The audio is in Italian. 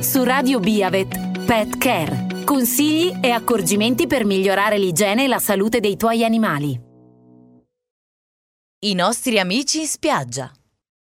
Su Radio Biavet, Pet Care. Consigli e accorgimenti per migliorare l'igiene e la salute dei tuoi animali. I nostri amici in spiaggia.